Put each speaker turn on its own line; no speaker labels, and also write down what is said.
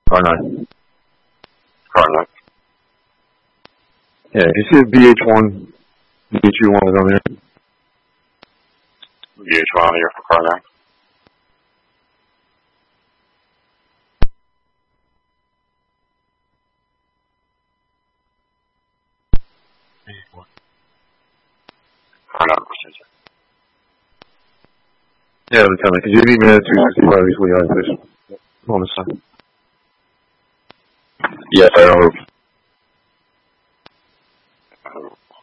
Car 9.
Car 9.
Yeah, you see the BH1 is on there.
BH1 on here for car 9. Car 9 procedure.
Yeah, Lieutenant, could you meet me at 265 East Lehigh, please? On the side.
Yes, I know.